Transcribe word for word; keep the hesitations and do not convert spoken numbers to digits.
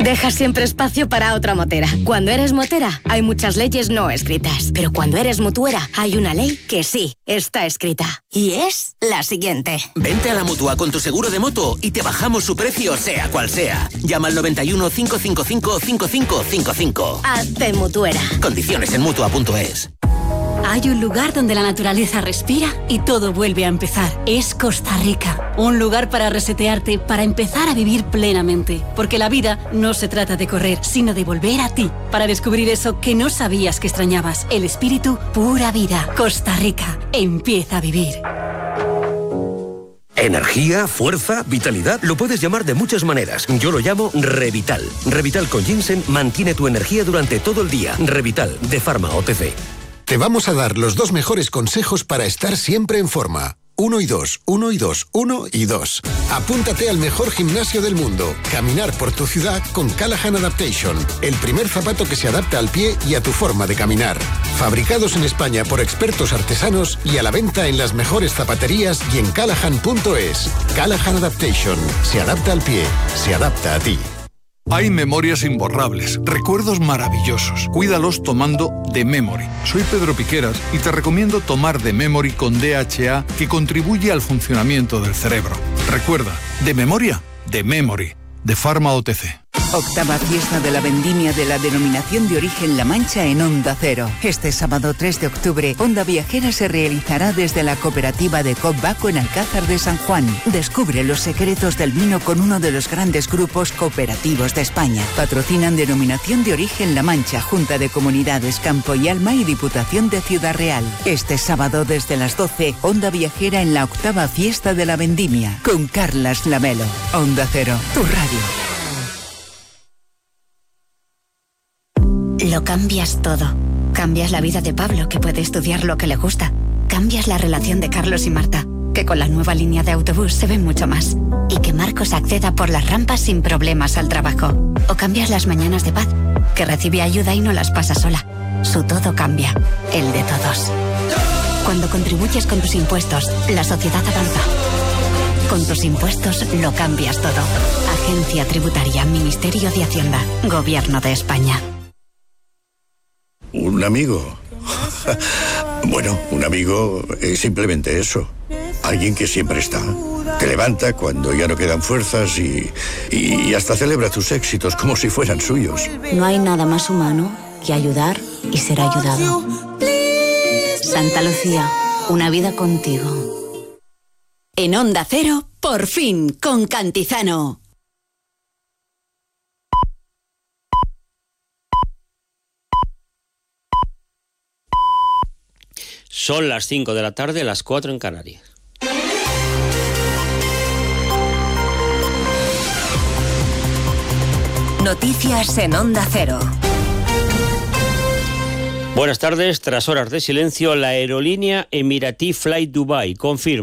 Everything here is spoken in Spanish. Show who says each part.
Speaker 1: Deja siempre espacio para otra motera. Cuando eres motera, hay muchas leyes no escritas. Pero cuando eres mutuera, hay una ley que sí está escrita. Y es la siguiente.
Speaker 2: Vente a la Mutua con tu seguro de moto y te bajamos su precio, sea cual sea. Llama al noventa y uno, cinco cinco cinco, cinco cinco cinco cinco.
Speaker 1: Hazte mutuera.
Speaker 2: Condiciones en mutua punto es.
Speaker 3: Hay un lugar donde la naturaleza respira y todo vuelve a empezar. Es Costa Rica. Un lugar para resetearte, para empezar a vivir plenamente. Porque la vida no se trata de correr, sino de volver a ti. Para descubrir eso que no sabías que extrañabas. El espíritu pura vida. Costa Rica. Empieza a vivir.
Speaker 4: Energía, fuerza, vitalidad, lo puedes llamar de muchas maneras. Yo lo llamo Revital. Revital con ginseng mantiene tu energía durante todo el día. Revital, de Pharma O T C.
Speaker 5: Te vamos a dar los dos mejores consejos para estar siempre en forma. Uno y dos, uno y dos, uno y dos. Apúntate al mejor gimnasio del mundo. Caminar por tu ciudad con Callahan Adaptation. El primer zapato que se adapta al pie y a tu forma de caminar. Fabricados en España por expertos artesanos y a la venta en las mejores zapaterías y en callahan punto es. Callahan Adaptation. Se adapta al pie. Se adapta a ti.
Speaker 6: Hay memorias imborrables, recuerdos maravillosos. Cuídalos tomando The Memory. Soy Pedro Piqueras y te recomiendo tomar The Memory con D H A, que contribuye al funcionamiento del cerebro. Recuerda, de memoria, The Memory, de Pharma O T C.
Speaker 7: Octava fiesta de la vendimia de la denominación de origen La Mancha en Onda Cero. Este sábado tres de octubre, Onda Viajera se realizará desde la cooperativa de Coop Baco en Alcázar de San Juan. Descubre los secretos del vino con uno de los grandes grupos cooperativos de España. Patrocinan denominación de origen La Mancha, Junta de Comunidades Campo y Alma y Diputación de Ciudad Real. Este sábado desde las doce, Onda Viajera en la octava fiesta de la vendimia con Carlas Lamelo. Onda Cero, tu radio.
Speaker 1: Lo cambias todo. Cambias la vida de Pablo, que puede estudiar lo que le gusta. Cambias la relación de Carlos y Marta, que con la nueva línea de autobús se ven mucho más. Y que Marcos acceda por las rampas sin problemas al trabajo. O cambias las mañanas de Paz, que recibe ayuda y no las pasa sola. Su todo cambia, el de todos. Cuando contribuyes con tus impuestos, la sociedad avanza. Con tus impuestos lo cambias todo. Agencia Tributaria, Ministerio de Hacienda, Gobierno de España.
Speaker 8: ¿Un amigo? Bueno, un amigo es simplemente eso. Alguien que siempre está. Te levanta cuando ya no quedan fuerzas y, y hasta celebra tus éxitos como si fueran suyos.
Speaker 9: No hay nada más humano que ayudar y ser ayudado. Santa Lucía, una vida contigo.
Speaker 3: En Onda Cero, por fin, con Cantizano.
Speaker 10: Son las cinco de la tarde, las cuatro en Canarias.
Speaker 11: Noticias en Onda Cero.
Speaker 10: Buenas tardes. Tras horas de silencio, la aerolínea Emirati Fly Dubai confirma